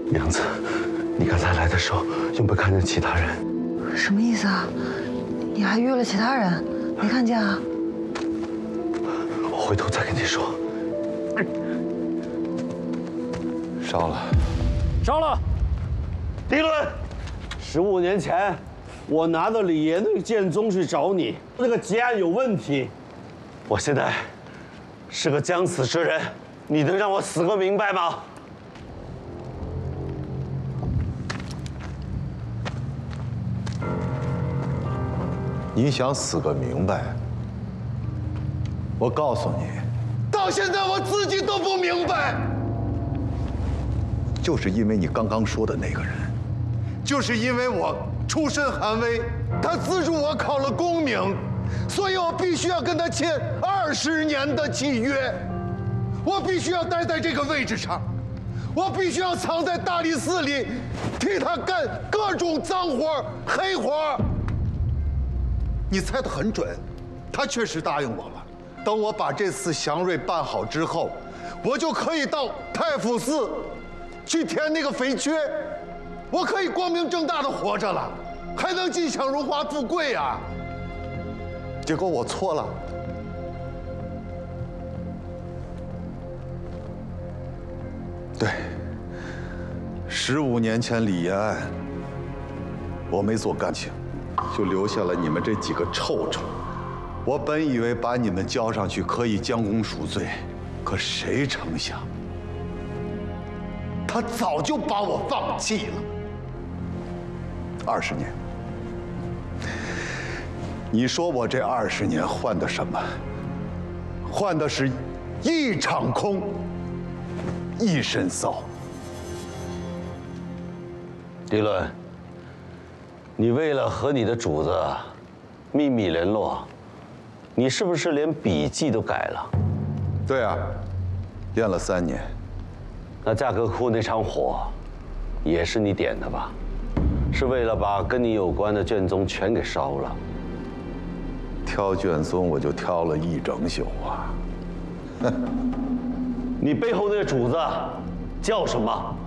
娘子，你刚才来的时候有没有看见其他人？ 什么意思啊？你还约了其他人？没看见啊？ 我回头再跟你说。 烧了， 烧了。 迪伦，15年前，我拿着李岩的剑宗去找你，这个结案有问题。我现在是个将死之人，你能让我死个明白吗？ 你想死个明白？我告诉你，到现在我自己都不明白。就是因为你刚刚说的那个人，就是因为我出身寒微，他资助我考了功名，所以我必须要跟他签20年的契约，我必须要待在这个位置上，我必须要藏在大理寺里，替他干各种脏活、黑活。你猜得很准，他确实答应我了。等我把这次祥瑞办好之后，我就可以到太傅寺去填那个肥缺，我可以光明正大的活着了，还能尽享荣华富贵啊！结果我错了。对，15年前李延案，我没做干净，就留下了你们这几个臭虫。我本以为把你们交上去可以将功赎罪，可谁成想，他早就把我放弃了。20年，你说我这20年换的什么？换的是一场空，一身骚。 迪伦，你为了和你的主子秘密联络，你是不是连笔记都改了？ 对啊，练了3年。 那架阁窟那场火，也是你点的吧？是为了把跟你有关的卷宗全给烧了。 挑卷宗我就挑了一整宿啊！ 你背后那个主子叫什么？